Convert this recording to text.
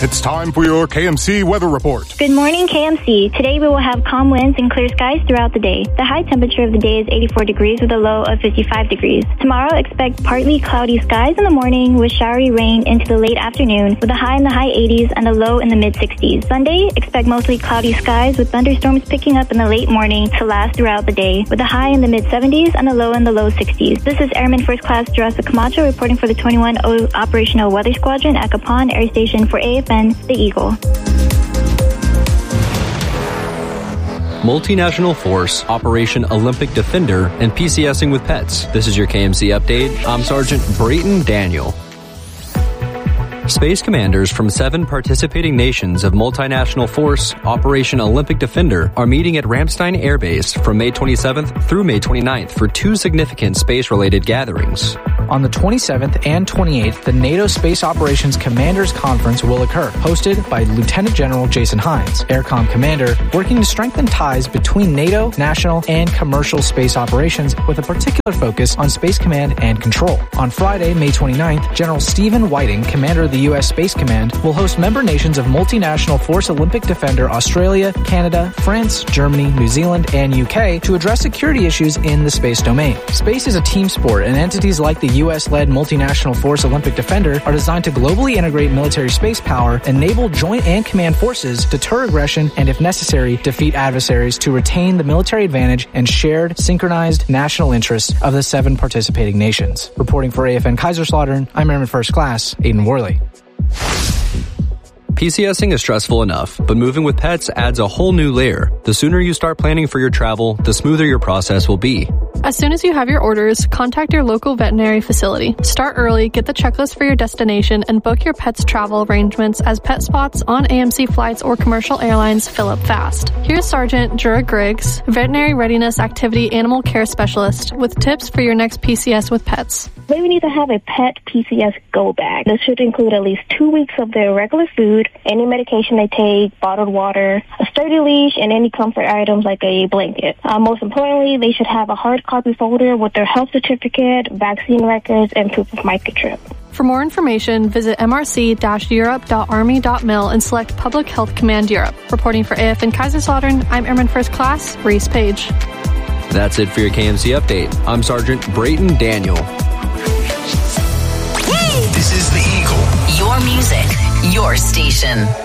It's time for your KMC weather report. Good morning, KMC. Today we will have calm winds and clear skies throughout the day. The high temperature of the day is 84 degrees with a low of 55 degrees. Tomorrow, expect partly cloudy skies in the morning with showery rain into the late afternoon with a high in the high 80s and a low in the mid-60s. Sunday, expect mostly cloudy skies with thunderstorms picking up in the late morning to last throughout the day with a high in the mid-70s and a low in the low 60s. This is Airman First Class Jurassic Camacho reporting for the 21O Operational Weather Squadron at Capon Air Station for AFN, the Eagle. Multinational Force, Operation Olympic Defender, and PCSing with Pets. This is your KMC update. I'm Sergeant Brayton Daniel. Space commanders from 7 participating nations of Multinational Force, Operation Olympic Defender, are meeting at Ramstein Air Base from May 27th through May 29th for 2 significant space-related gatherings. On the 27th and 28th, the NATO Space Operations Commanders Conference will occur, hosted by Lieutenant General Jason Hines, AirCom Commander, working to strengthen ties between NATO, national, and commercial space operations with a particular focus on Space Command and Control. On Friday, May 29th, General Stephen Whiting, Commander of the U.S. Space Command, will host member nations of Multinational Force Olympic Defender Australia, Canada, France, Germany, New Zealand, and UK to address security issues in the space domain. Space is a team sport, and entities like the U.S.-led Multinational Force Olympic Defender are designed to globally integrate military space power, enable joint and command forces, deter aggression, and if necessary, defeat adversaries to retain the military advantage and shared, synchronized national interests of the 7 participating nations. Reporting for AFN Kaiserslautern, I'm Airman First Class Aiden Worley. PCSing is stressful enough, but moving with pets adds a whole new layer. The sooner you start planning for your travel, the smoother your process will be. As soon as you have your orders, contact your local veterinary facility. Start early, get the checklist for your destination, and book your pet's travel arrangements as pet spots on AMC flights or commercial airlines fill up fast. Here's Sergeant Jura Griggs, Veterinary Readiness Activity Animal Care Specialist, with tips for your next PCS with pets. They need to have a pet PCS go bag. This should include at least 2 weeks of their regular food, any medication they take, bottled water, a sturdy leash, and any comfort items like a blanket. Most importantly, they should have a hard copy folder with their health certificate, vaccine records, and proof of microchip. For more information, visit mrc-europe.army.mil and select Public Health Command Europe. Reporting for AFN Kaiserslautern, I'm Airman First Class Reese Page. That's it for your KMC update. I'm Sergeant Brayton Daniel. This is the Eagle. Your music, your station.